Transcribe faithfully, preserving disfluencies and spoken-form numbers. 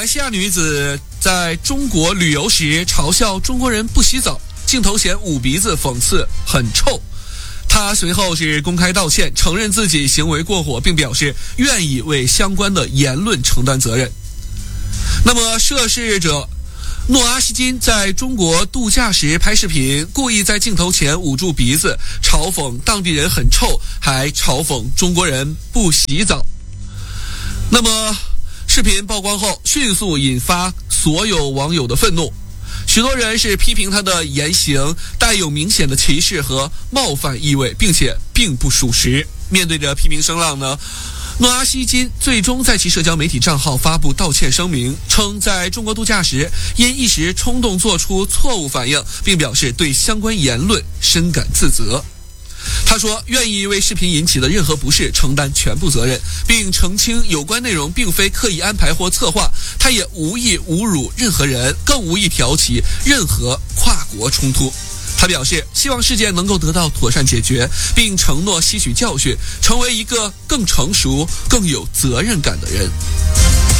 来西亚女子在中国旅游时嘲笑中国人不洗澡，镜头前捂鼻子讽刺很臭。她随后是公开道歉，承认自己行为过火，并表示愿意为相关的言论承担责任。那么涉事者诺阿希金在中国度假时拍视频，故意在镜头前捂住鼻子，嘲讽当地人很臭，还嘲讽中国人不洗澡。那么视频曝光后，迅速引发所有网友的愤怒，许多人是批评他的言行带有明显的歧视和冒犯意味，并且并不属实。面对着批评声浪呢，诺阿希金最终在其社交媒体账号发布道歉声明，称在中国度假时因一时冲动做出错误反应，并表示对相关言论深感自责。他说愿意为视频引起的任何不适承担全部责任，并澄清有关内容并非刻意安排或策划，他也无意侮辱任何人，更无意挑起任何跨国冲突。他表示希望事件能够得到妥善解决，并承诺吸取教训，成为一个更成熟、更有责任感的人。